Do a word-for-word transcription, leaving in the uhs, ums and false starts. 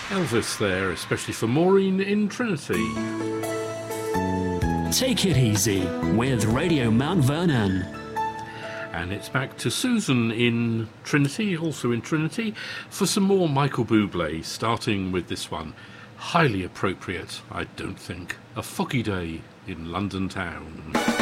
Elvis there, especially for Maureen in Trinity. Take It Easy with Radio Mount Vernon. And it's back to Susan in Trinity, also in Trinity, for some more Michael Bublé, starting with this one. Highly appropriate, I don't think. A foggy day in London town.